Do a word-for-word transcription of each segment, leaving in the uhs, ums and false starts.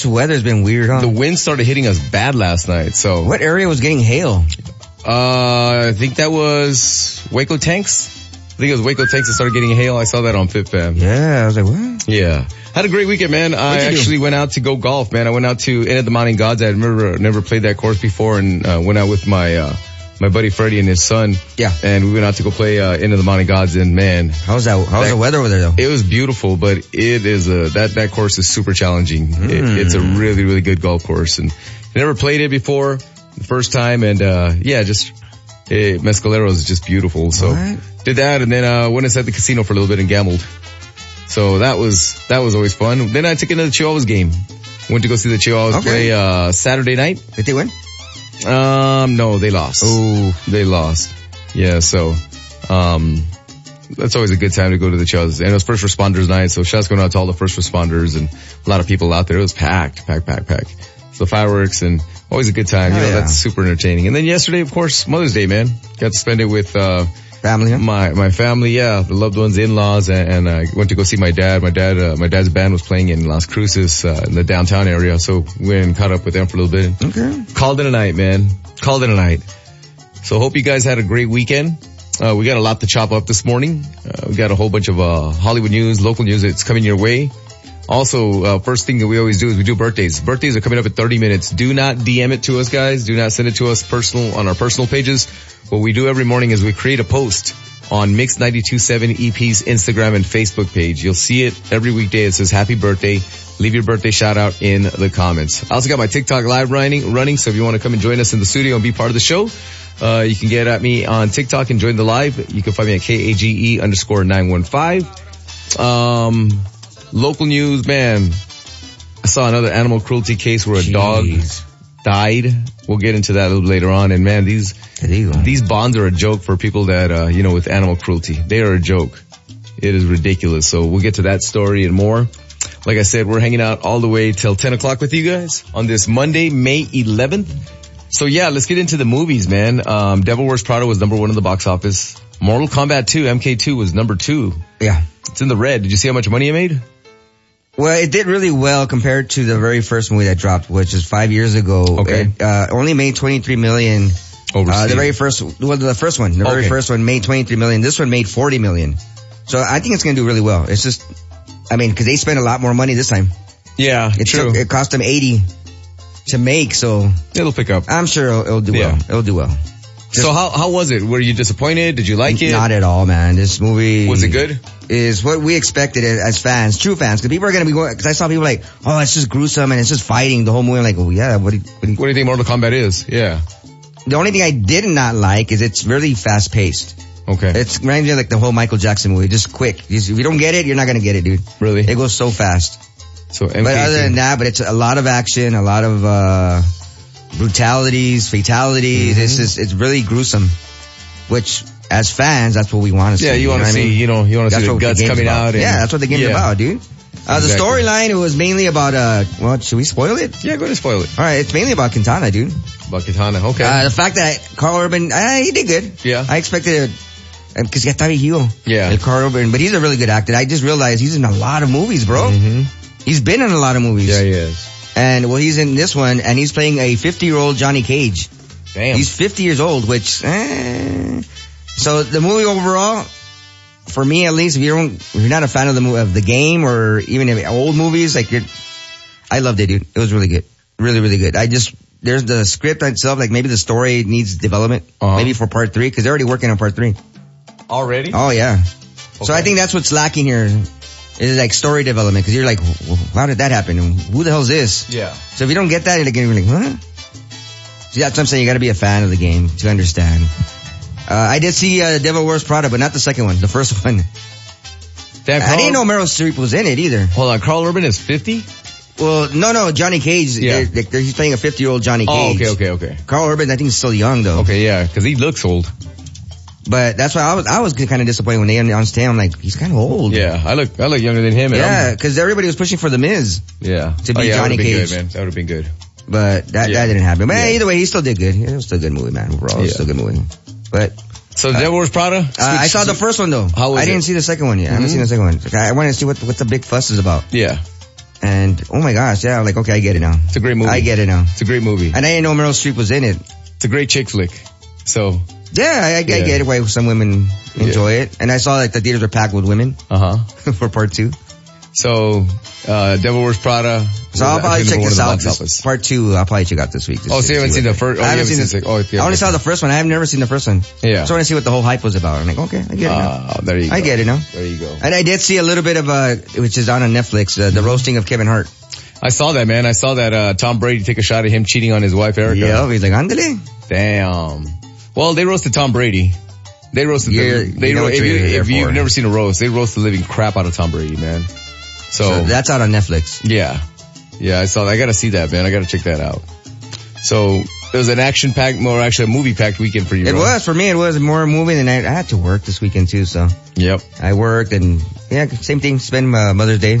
The weather's been weird, huh? The wind started hitting us bad last night, so. What area was getting hail? Uh, I think that was Waco Tanks. I think it was Waco Tanks that started getting hail. I saw that on FitFam. Yeah, I was like, what? Yeah. Had a great weekend, man. I actually do? went out to go golf, man. I went out to Inn of the Mountain Gods. I had never, never played that course before, and uh, went out with my, uh, my buddy Freddie and his son. Yeah. And we went out to go play, uh, Inn of the Mountain Gods, and man. How's that, how's that, the weather over there though? It was beautiful, but it is a, that, that course is super challenging. Mm. It, it's a really, really good golf course, and I never played it before, the first time, and, uh, yeah, just, it, Mescaleros is just beautiful, so. What? Did that, and then, uh, went inside the casino for a little bit and gambled. So that was, that was always fun. Then I took another Chihuahuas game. Went to go see the Chihuahuas okay. play, uh, Saturday night. Did they win? Um, no, they lost. Oh, they lost. Yeah, so, um, that's always a good time to go to the Chihuahuas. And it was first responders night, so shouts going out to all the first responders and a lot of people out there. It was packed, packed, packed, packed. So fireworks and always a good time. Oh, you know, yeah. that's super entertaining. And then yesterday, of course, Mother's Day, man. Got to spend it with, uh, family, huh? My, my family, yeah, the loved ones, in-laws, and, and I went to go see my dad. My dad, uh, my dad's band was playing in Las Cruces, uh, in the downtown area, so we went and caught up with them for a little bit. Okay. Called it a night, man. Called it a night. So hope you guys had a great weekend. Uh, we got a lot to chop up this morning. Uh, we got a whole bunch of, uh, Hollywood news, local news that's coming your way. Also, uh, first thing that we always do is we do birthdays. Birthdays are coming up in thirty minutes. Do not D M it to us, guys. Do not send it to us personal, on our personal pages. What we do every morning is we create a post on Mix ninety-two point seven E P's Instagram and Facebook page. You'll see it every weekday. It says happy birthday. Leave your birthday shout out in the comments. I also got my TikTok live running, running. So if you want to come and join us in the studio and be part of the show, uh, you can get at me on TikTok and join the live. You can find me at K A G E underscore nine one five. Um, local news, man. I saw another animal cruelty case where a Jeez. dog died. We'll get into that a little later on. And man, these, these bonds are a joke for people that, uh, you know, with animal cruelty. They are a joke. It is ridiculous. So we'll get to that story and more. Like I said, we're hanging out all the way till ten o'clock with you guys on this Monday, May eleventh. So yeah, let's get into the movies, man. Um, Devil Wears Prada was number one in the box office. Mortal Kombat two, M K two was number two. Yeah. It's in the red. Did you see how much money it made? Well, it did really well compared to the very first movie that dropped, which is five years ago. Okay. It, uh, only made twenty-three million. Overseas. Uh, the very first, well, the first one, the okay. very first one made twenty-three million. This one made forty million. So I think it's going to do really well. It's just, I mean, cause they spent a lot more money this time. Yeah, it true. Took, it cost them eighty to make, so. It'll pick up. I'm sure it'll, it'll do yeah. well. It'll do well. Just, so how, how was it? Were you disappointed? Did you like it? Not at all, man. This movie. Was it good? Is what we expected it as fans, true fans. Cause people are going to be going, cause I saw people like, oh, it's just gruesome and it's just fighting the whole movie. I'm like, oh yeah, what do you, what do you, what do you think Mortal Kombat is? Yeah. The only thing I did not like is it's really fast paced. Okay. It's reminds me of like the whole Michael Jackson movie, just quick. If you don't get it, you're not going to get it, dude. Really? It goes so fast. So, M K two. But other than that, but it's a lot of action, a lot of, uh, brutalities, fatalities. Mm-hmm. It's just, it's really gruesome. Which, as fans, that's what we want to see. Yeah, you want to see, I mean? you know, you want to see the guts coming about. out. And, yeah, that's what the game's yeah. about, dude. Uh, exactly. The storyline, it was mainly about, uh, well, should we spoil it? Yeah, go ahead and spoil it. Alright, it's mainly about Quintana, dude. About Quintana, okay. Uh, the fact that Carl Urban, uh, he did good. Yeah. I expected it, because ya está viejillo. Yeah. Carl Urban, but he's a really good actor. I just realized he's in a lot of movies, bro. Mm-hmm. He's been in a lot of movies. Yeah, he is. And, well, he's in this one, and he's playing a fifty-year-old Johnny Cage. Damn. He's fifty years old, which, eh. So the movie overall, for me at least, if you don't, if you're not a fan of the movie, of the game or even if old movies, like you're, I loved it, dude. It was really good. Really, really good. I just, there's the script itself, like maybe the story needs development, uh-huh. maybe for part three, cause they're already working on part three. Already? Oh yeah. Okay. So I think that's what's lacking here, is like story development, cause you're like, how did that happen? Who the hell is this? Yeah. So if you don't get that, you're like, huh? See, that's what I'm saying. You gotta be a fan of the game to understand. Uh, I did see, uh, Devil Wears Prada, but not the second one, the first one. Damn, I didn't know Meryl Streep was in it either. Hold on, Carl Urban is fifty? Well, no, no, Johnny Cage, yeah. they're, they're, he's playing a fifty-year-old Johnny Cage. Oh, okay, okay, okay. Carl Urban, I think he's still young though. Okay, yeah, cause he looks old. But that's why I was, I was kind of disappointed when they on stage. I'm like, he's kind of old. Yeah, I look, I look younger than him. Yeah, cause everybody was pushing for The Miz. Yeah. To be oh, yeah, Johnny that Cage. Good, man. That would have been good. But that, yeah. that didn't happen. But yeah. either way, he still did good. It was still a good movie, man. Overall, it was yeah. still a good movie. But. So uh, Devil Wears Prada? Uh, I saw the first one though. How was I it? didn't see the second one yet. Mm-hmm. I haven't seen the second one. I wanted to see what, what the big fuss is about. Yeah. And, oh my gosh, yeah, I'm like, okay, I get it now. It's a great movie. I get it now. It's a great movie. And I didn't know Meryl Streep was in it. It's a great chick flick. So. Yeah, I, I, yeah. I get it why some women enjoy yeah. it. And I saw like the theaters were packed with women. Uh-huh. For part two. So, uh, Devil Wears Prada. So I'll probably check this out. This part two, I'll probably check out this week. This oh, so you haven't seen the first? Oh, I haven't seen seen the, oh, I only saw the first one. I have never seen the first one. Yeah. So I want to see what the whole hype was about. I'm like, okay, I get it now. Ah, there you go. I get it now. There you go. And I did see a little bit of, uh, which is on on Netflix, uh, the roasting of Kevin Hart. I saw that, man. I saw that, uh, Tom Brady take a shot at him cheating on his wife, Erica. Yeah, he's like, andale. Damn. Well, they roasted Tom Brady. They roasted You're, the, they you know ro- if, you, if you've for. never seen a roast, they roast the living crap out of Tom Brady, man. So, so that's out on Netflix. Yeah. Yeah, I saw that. I gotta see that, man. I gotta check that out. So, it was an action-packed, more actually a movie-packed weekend for you, It bro. was. For me, it was more movie than I, I had to work this weekend too, so. Yep. I worked and, yeah, same thing, spend uh, Mother's Day.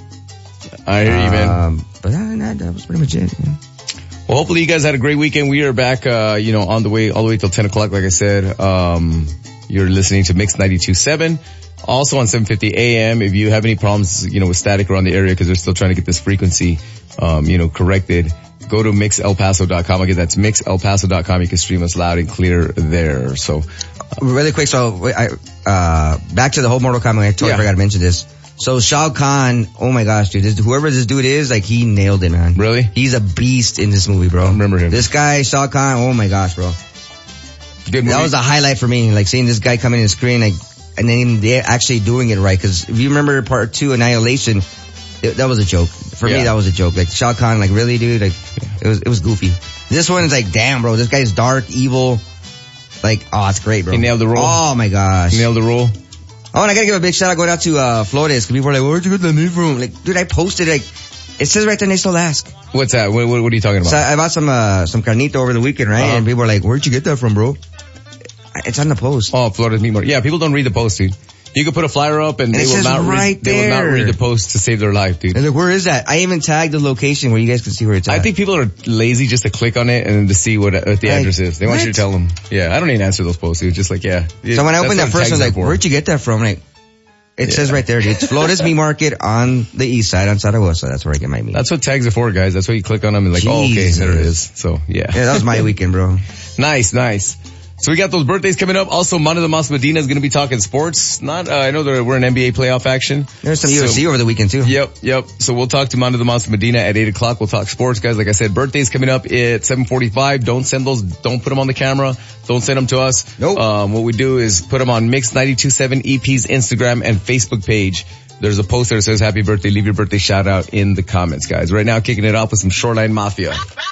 I hear you, man. Um, but that, that was pretty much it. Yeah. Well, hopefully you guys had a great weekend. We are back, uh, you know, on the way, all the way till ten o'clock, like I said. Um, you're listening to Mix ninety-two point seven. Also on seven fifty A M. If you have any problems, you know, with static around the area, because they're still trying to get this frequency, um, you know, corrected, go to mix el paso dot com. Again, that's mix el paso dot com. You can stream us loud and clear there. So, uh, really quick. So, I, uh, back to the whole Mortal Kombat. I totally yeah. forgot to mention this. So Shao Kahn, oh my gosh, dude, this, whoever this dude is, like, he nailed it, man. Really? He's a beast in this movie, bro. I remember him. This guy, Shao Kahn, oh my gosh, bro. Good movie. That was a highlight for me, like seeing this guy come in the screen, like, and then they're actually doing it right. Cause if you remember part two, Annihilation, it, that was a joke. For yeah. me, that was a joke. Like, Shao Kahn, like, really, dude? Like, it was, it was goofy. This one is like, damn, bro, this guy's dark, evil. Like, oh, it's great, bro. He nailed the role. Oh my gosh. He nailed the role. Oh, and I gotta give a big shout out going out to, uh, Flores. Cause people are like, where'd you get the meat from? Like, dude, I posted, like, it says right there, and they still ask. What's that? What, what, what are you talking about? So I bought some, uh, some carnita over the weekend, right? Uh-huh. And people are like, where'd you get that from, bro? It's on the post. Oh, Florida's Meat Market. Yeah, people don't read the post, dude. You could put a flyer up and, and they will not right read, they will not read the post to save their life, dude. And like, where is that? I even tagged the location where you guys can see where it's at. I think people are lazy just to click on it and to see what, what the like, address is. They want what? you to tell them. Yeah, I don't even answer those posts, dude. Just like, yeah. So when I opened that first one, like, where'd you get that from? Like, it yeah. says right there, dude. It's Florida's Meat Market on the east side, on Zaragoza. That's where I get my meat. That's what tags are for, guys. That's why you click on them and like, Jesus. Oh, okay, there it is. So, yeah. Yeah, that was my weekend, bro. Nice, nice. So we got those birthdays coming up. Also, Mano de Mas Medina is going to be talking sports. Not, uh, I know that we're in N B A playoff action. There's some so, U F C over the weekend too. Yep, yep. So we'll talk to Mano de Mas Medina at eight o'clock. We'll talk sports, guys. Like I said, birthdays coming up at seven forty-five. Don't send those. Don't put them on the camera. Don't send them to us. Nope. Um, what we do is put them on Mix ninety-two point seven E P's Instagram and Facebook page. There's a post there that says happy birthday. Leave your birthday shout out in the comments, guys. Right now, kicking it off with some Shoreline Mafia.